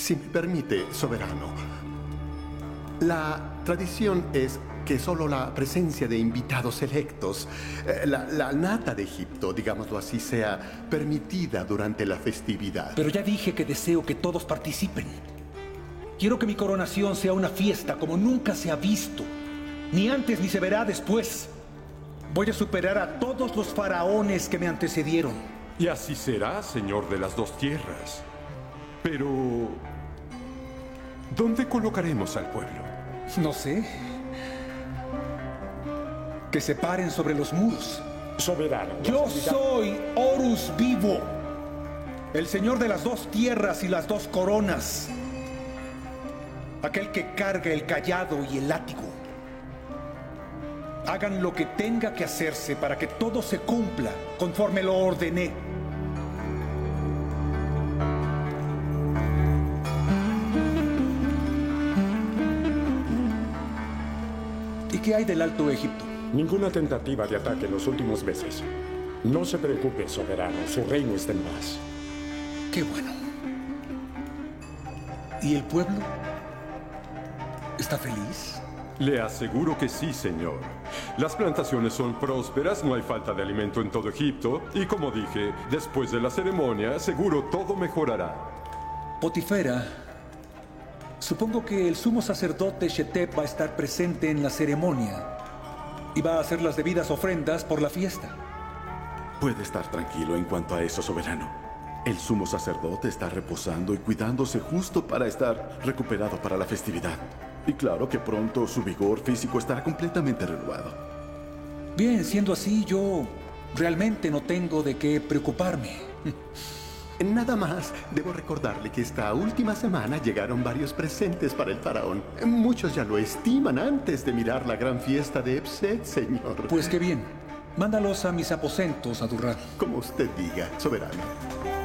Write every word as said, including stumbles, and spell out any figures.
Si me permite, soberano, la tradición es que solo la presencia de invitados selectos, eh, la, la nata de Egipto, digámoslo así, sea permitida durante la festividad. Pero ya dije que deseo que todos participen. Quiero que mi coronación sea una fiesta como nunca se ha visto, ni antes ni se verá después. Voy a superar a todos los faraones que me antecedieron. Y así será, señor de las dos tierras. Pero... ¿dónde colocaremos al pueblo? No sé. Que se paren sobre los muros. Soberano. Yo soy Horus Vivo, el señor de las dos tierras y las dos coronas. Aquel que carga el cayado y el látigo. Hagan lo que tenga que hacerse para que todo se cumpla conforme lo ordené. ¿Y qué hay del Alto Egipto? Ninguna tentativa de ataque en los últimos meses. No se preocupe, soberano. Su reino está en paz. Qué bueno. ¿Y el pueblo? ¿Está feliz? Le aseguro que sí, señor. Las plantaciones son prósperas, no hay falta de alimento en todo Egipto, y como dije, después de la ceremonia, seguro todo mejorará. Potifera, supongo que el sumo sacerdote Shetep va a estar presente en la ceremonia y va a hacer las debidas ofrendas por la fiesta. Puede estar tranquilo en cuanto a eso, soberano. El sumo sacerdote está reposando y cuidándose justo para estar recuperado para la festividad. Y claro que pronto su vigor físico estará completamente renovado. Bien, siendo así, yo realmente no tengo de qué preocuparme. Nada más, debo recordarle que esta última semana llegaron varios presentes para el faraón. Muchos ya lo estiman antes de mirar la gran fiesta de Epset, señor. Pues qué bien. Mándalos a mis aposentos, Adurra. Como usted diga, soberano.